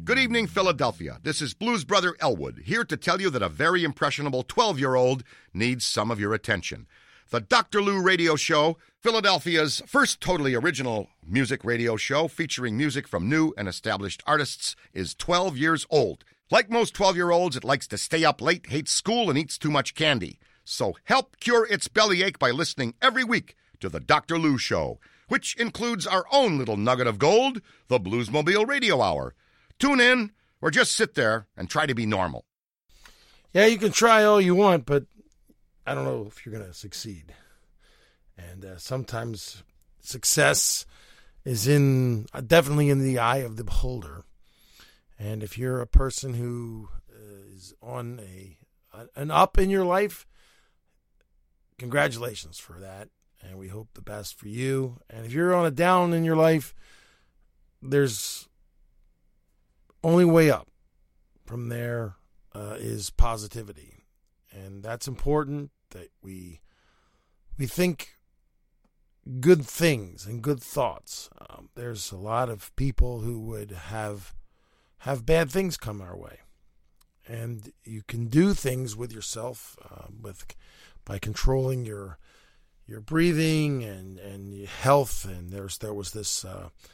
Good evening, Philadelphia. This is Blues Brother Elwood, here to tell you that a very impressionable 12-year-old needs some of your attention. The Dr. Lou Radio Show, Philadelphia's first totally original music radio show featuring music from new and established artists, is 12 years old. Like most 12-year-olds, it likes to stay up late, hates school, and eats too much candy. So help cure its bellyache by listening every week to the Dr. Lou Show, which includes our own little nugget of gold, the Bluesmobile Radio Hour. Tune in or just sit there and try to be normal. Yeah, you can try all you want, but I don't know if you're going to succeed. And sometimes success is definitely in the eye of the beholder. And if you're a person who is on an up in your life, congratulations for that. And we hope the best for you. And if you're on a down in your life, there's only way up. From there is positivity. And that's important, that we think good things and good thoughts. There's a lot of people who would have bad things come our way. And you can do things with yourself by controlling your breathing and your health. And there was this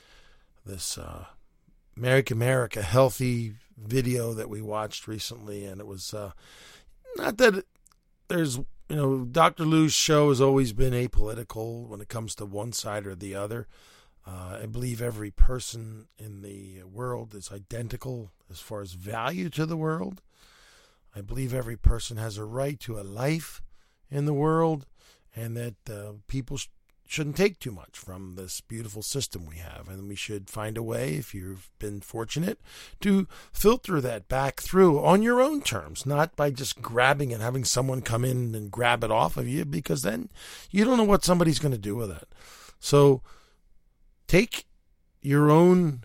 Make America Healthy video that we watched recently, and it was not that there's, Dr. Lou's show has always been apolitical when it comes to one side or the other. I believe every person in the world is identical as far as value to the world. I believe every person has a right to a life in the world, and that people shouldn't take too much from this beautiful system we have. And we should find a way, if you've been fortunate, to filter that back through on your own terms, not by just grabbing and having someone come in and grab it off of you, because then you don't know what somebody's going to do with it. So take your own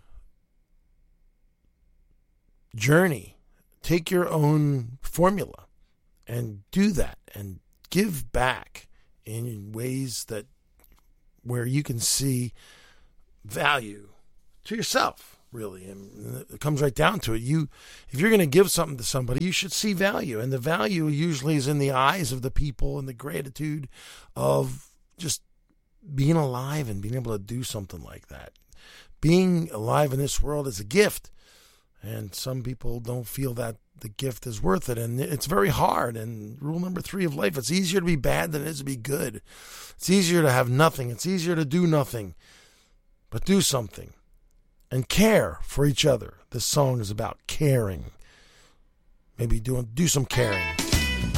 journey, take your own formula, and do that, and give back in ways where you can see value to yourself, really. And it comes right down to it. If you're going to give something to somebody, you should see value. And the value usually is in the eyes of the people, and the gratitude of just being alive and being able to do something like that. Being alive in this world is a gift. And some people don't feel that the gift is worth it. And it's very hard. And rule number 3 of life, it's easier to be bad than it is to be good. It's easier to have nothing. It's easier to do nothing. But do something. And care for each other. This song is about caring. Maybe do some caring.